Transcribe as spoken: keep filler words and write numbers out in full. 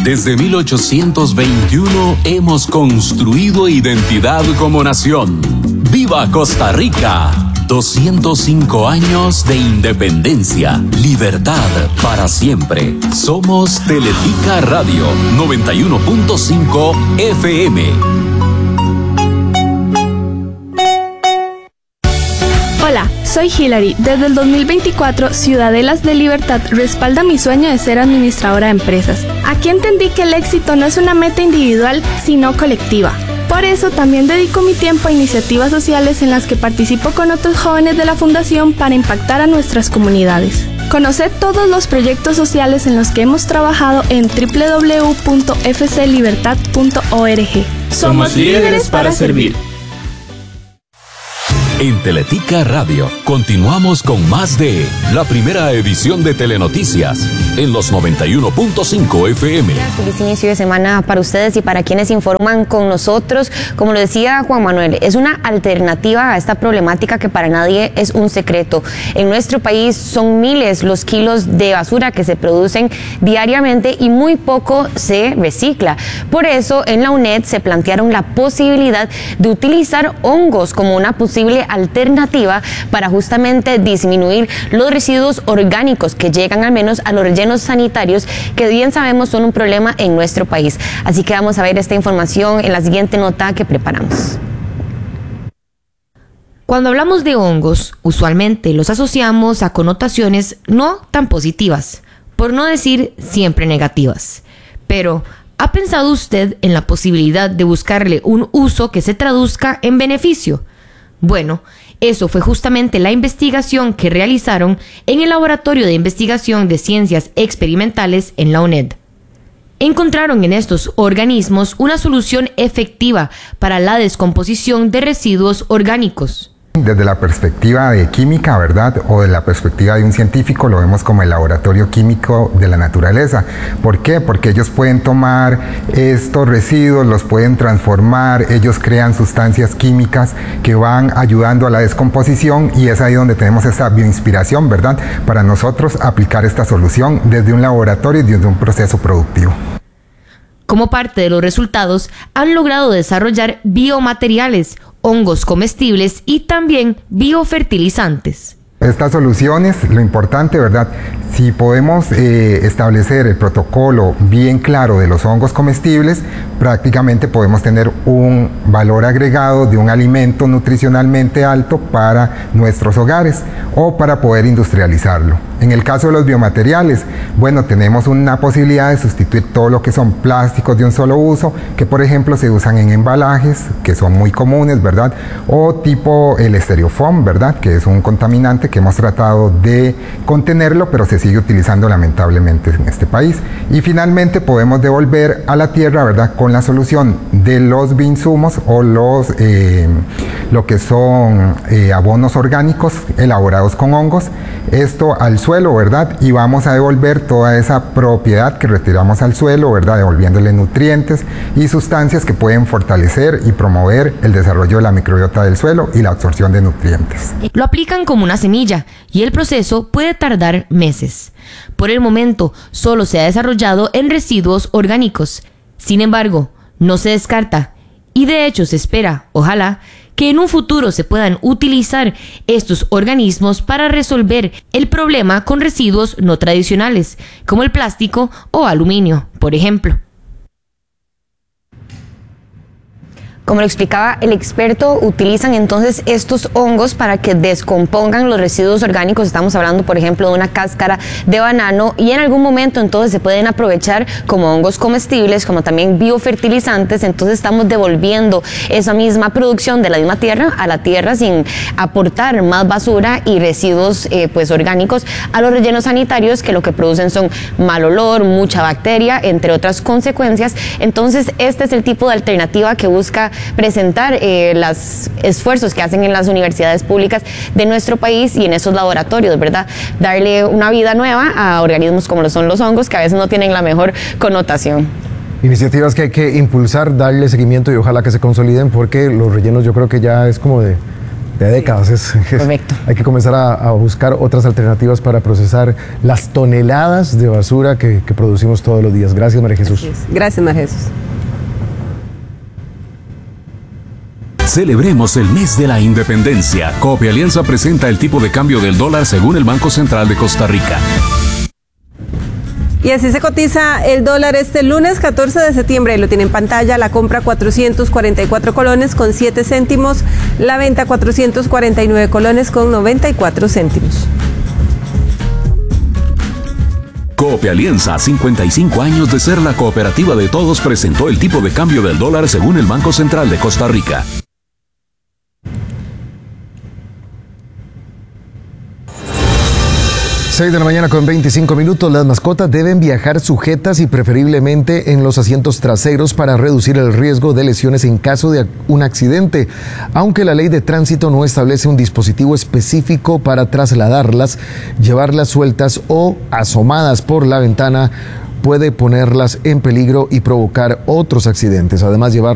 Desde mil ochocientos veintiuno hemos construido identidad como nación. ¡Viva Costa Rica! doscientos cinco años de independencia, libertad para siempre. Somos Teletica Radio noventa y uno punto cinco F M. Hola, soy Hilary. Desde el dos mil veinticuatro, Ciudadelas de Libertad respalda mi sueño de ser administradora de empresas. Aquí entendí que el éxito no es una meta individual, sino colectiva. Por eso también dedico mi tiempo a iniciativas sociales en las que participo con otros jóvenes de la Fundación para impactar a nuestras comunidades. Conoced todos los proyectos sociales en los que hemos trabajado en doble u doble u doble u punto f c libertad punto org. Somos líderes para servir. En Teletica Radio continuamos con más de la primera edición de Telenoticias en los noventa y uno punto cinco F M. Feliz inicio de semana para ustedes y para quienes informan con nosotros. Como lo decía Juan Manuel, es una alternativa a esta problemática que para nadie es un secreto. En nuestro país son miles los kilos de basura que se producen diariamente y muy poco se recicla. Por eso en la UNED se plantearon la posibilidad de utilizar hongos como una posible alternativa para justamente disminuir los residuos orgánicos que llegan al menos a los rellenos sanitarios, que bien sabemos son un problema en nuestro país. Así que vamos a ver esta información en la siguiente nota que preparamos. Cuando hablamos de hongos, usualmente los asociamos a connotaciones no tan positivas, por no decir siempre negativas. Pero, ¿ha pensado usted en la posibilidad de buscarle un uso que se traduzca en beneficio? Bueno, eso fue justamente la investigación que realizaron en el Laboratorio de Investigación de Ciencias Experimentales en la UNED. Encontraron en estos organismos una solución efectiva para la descomposición de residuos orgánicos. Desde la perspectiva de química, ¿verdad? O de la perspectiva de un científico, lo vemos como el laboratorio químico de la naturaleza. ¿Por qué? Porque ellos pueden tomar estos residuos, los pueden transformar, ellos crean sustancias químicas que van ayudando a la descomposición, y es ahí donde tenemos esa bioinspiración, ¿verdad? Para nosotros aplicar esta solución desde un laboratorio y desde un proceso productivo. Como parte de los resultados, han logrado desarrollar biomateriales, hongos comestibles y también biofertilizantes. Estas soluciones, lo importante, ¿verdad? Si podemos eh, establecer el protocolo bien claro de los hongos comestibles, prácticamente podemos tener un valor agregado de un alimento nutricionalmente alto para nuestros hogares o para poder industrializarlo. En el caso de los biomateriales, bueno, tenemos una posibilidad de sustituir todo lo que son plásticos de un solo uso, que por ejemplo se usan en embalajes, que son muy comunes, ¿verdad? O tipo el estereofoam, ¿verdad? Que es un contaminante que hemos tratado de contenerlo, pero se sigue utilizando lamentablemente en este país. Y finalmente podemos devolver a la tierra, ¿verdad? Con la solución de los bioinsumos o los, eh, lo que son eh, abonos orgánicos elaborados con hongos, esto al suelo, ¿verdad? Y vamos a devolver toda esa propiedad que retiramos al suelo, ¿verdad? Devolviéndole nutrientes y sustancias que pueden fortalecer y promover el desarrollo de la microbiota del suelo y la absorción de nutrientes. Lo aplican como una semilla y el proceso puede tardar meses. Por el momento, solo se ha desarrollado en residuos orgánicos. Sin embargo, no se descarta y de hecho se espera, ojalá, que en un futuro se puedan utilizar estos organismos para resolver el problema con residuos no tradicionales, como el plástico o aluminio, por ejemplo. Como lo explicaba el experto, utilizan entonces estos hongos para que descompongan los residuos orgánicos. Estamos hablando, por ejemplo, de una cáscara de banano, y en algún momento entonces se pueden aprovechar como hongos comestibles, como también biofertilizantes. Entonces estamos devolviendo esa misma producción de la misma tierra a la tierra sin aportar más basura y residuos eh, pues orgánicos a los rellenos sanitarios, que lo que producen son mal olor, mucha bacteria, entre otras consecuencias. Entonces este es el tipo de alternativa que busca presentar eh, los esfuerzos que hacen en las universidades públicas de nuestro país y en esos laboratorios, ¿verdad? Darle una vida nueva a organismos como lo son los hongos, que a veces no tienen la mejor connotación. Iniciativas que hay que impulsar, darle seguimiento y ojalá que se consoliden, porque los rellenos yo creo que ya es como de, de décadas. Es, es, Correcto. Hay que comenzar a, a buscar otras alternativas para procesar las toneladas de basura que, que producimos todos los días. Gracias, María Jesús. Gracias, María Jesús. Celebremos el mes de la independencia. Coop Alianza presenta el tipo de cambio del dólar según el Banco Central de Costa Rica. Y así se cotiza el dólar este lunes catorce de septiembre. Lo tiene en pantalla. La compra cuatrocientos cuarenta y cuatro colones con siete céntimos. La venta cuatrocientos cuarenta y nueve colones con noventa y cuatro céntimos. Coop Alianza, cincuenta y cinco años de ser la cooperativa de todos, presentó el tipo de cambio del dólar según el Banco Central de Costa Rica. seis de la mañana con veinticinco minutos. Las mascotas deben viajar sujetas y preferiblemente en los asientos traseros para reducir el riesgo de lesiones en caso de un accidente. Aunque la ley de tránsito no establece un dispositivo específico para trasladarlas, llevarlas sueltas o asomadas por la ventana puede ponerlas en peligro y provocar otros accidentes. Además, llevar